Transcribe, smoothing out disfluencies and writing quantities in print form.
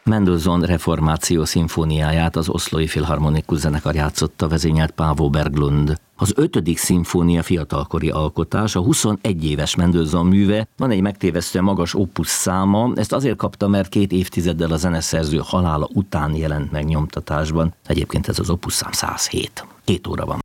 Mendelssohn reformáció szimfóniáját az Oszlói Filharmonikus Zenekar játszotta, vezényelt Paavo Berglund. Az 5. szimfónia fiatalkori alkotás, a 21 éves Mendelssohn műve, van egy megtévesztően magas opus száma, ezt azért kapta, mert 2 évtizeddel a zeneszerző halála után jelent meg nyomtatásban. Egyébként ez az opus szám 107. 2 óra van.